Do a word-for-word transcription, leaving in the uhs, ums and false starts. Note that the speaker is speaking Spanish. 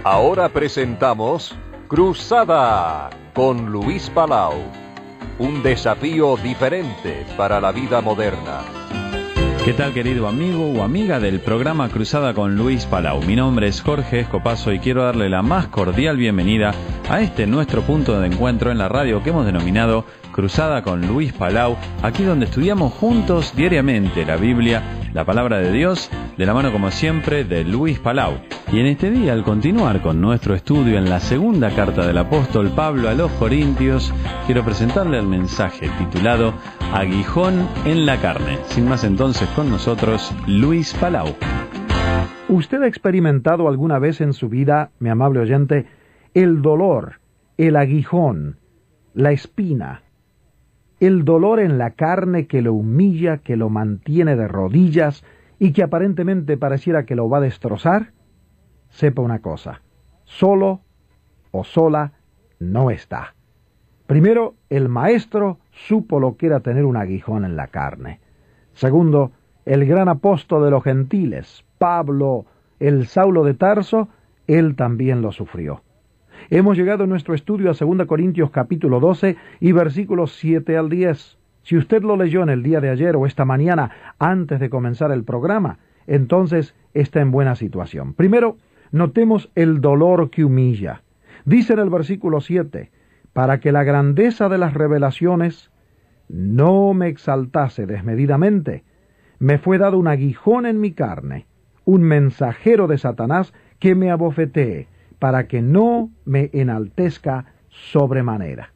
Ahora presentamos Cruzada con Luis Palau. Un desafío diferente para la vida moderna. ¿Qué tal, querido amigo o amiga del programa Cruzada con Luis Palau? Mi nombre es Jorge Escopazo y quiero darle la más cordial bienvenida a este nuestro punto de encuentro en la radio que hemos denominado Cruzada con Luis Palau, aquí donde estudiamos juntos diariamente la Biblia, la palabra de Dios, de la mano como siempre de Luis Palau. Y en este día, al continuar con nuestro estudio en la segunda carta del apóstol Pablo a los Corintios, quiero presentarle el mensaje titulado Aguijón en la carne. Sin más entonces, con nosotros, Luis Palau. ¿Usted ha experimentado alguna vez en su vida, mi amable oyente, el dolor, el aguijón, la espina, el dolor en la carne que lo humilla, que lo mantiene de rodillas y que aparentemente pareciera que lo va a destrozar? Sepa una cosa, solo o sola no está. Primero, el maestro supo lo que era tener un aguijón en la carne. Segundo, el gran apóstol de los gentiles, Pablo, el Saulo de Tarso, él también lo sufrió. Hemos llegado en nuestro estudio a segunda Corintios capítulo doce y versículos siete al diez. Si usted lo leyó en el día de ayer o esta mañana antes de comenzar el programa, entonces está en buena situación. Primero, notemos el dolor que humilla. Dice en el versículo siete, para que la grandeza de las revelaciones no me exaltase desmedidamente, me fue dado un aguijón en mi carne, un mensajero de Satanás que me abofetee, para que no me enaltezca sobremanera.